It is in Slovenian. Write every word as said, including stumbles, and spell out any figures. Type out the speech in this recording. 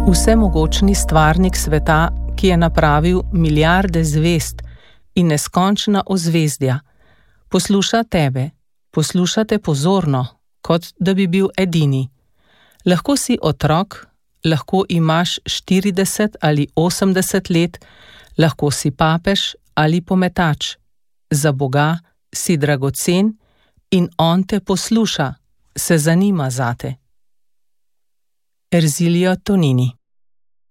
Vsemogočni stvarnik sveta, ki je napravil milijarde zvezd in neskončna ozvezdja, posluša tebe, poslušate pozorno, kot da bi bil edini. Lahko si otrok, lahko imaš štirideset ali osemdeset let, lahko si papež ali pometač. Za Boga si dragocen in on te posluša, se zanima zate. Ersilio Tonini.